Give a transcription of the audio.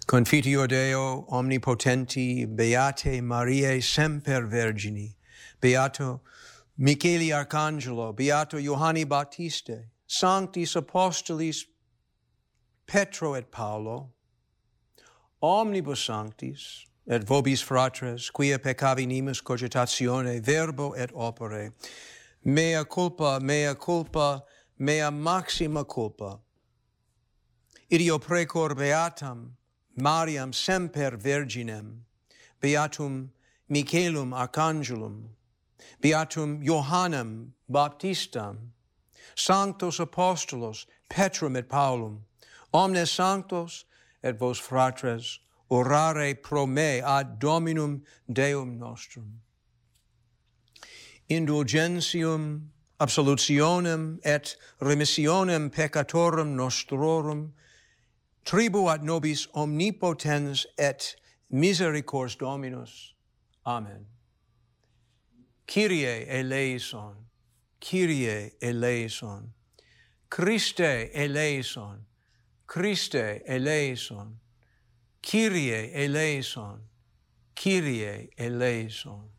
Confiteor Deo omnipotenti, Beate Mariae semper Virgini, Beato Micheli Arcangelo, Beato Ioanni Baptiste, Sanctis Apostolis Petro et Paulo, omnibus sanctis, et vobis fratres, quia peccavi nimis cogitatione, verbo et opere, mea culpa, mea maxima culpa. Ideo precor beatam Mariam semper virginem, beatum Michelum archangelum, beatum Johannem Baptistam, sanctos apostolos Petrum et Paulum, omnes sanctos et vos fratres, orare pro me ad Dominum Deum nostrum. Indulgentium, absolutionem et remissionem peccatorum nostrorum tribuat nobis omnipotens et misericors Dominus. Amen. Kyrie eleison, Kyrie eleison, Christe eleison, Christe eleison, Kyrie eleison, Kyrie eleison.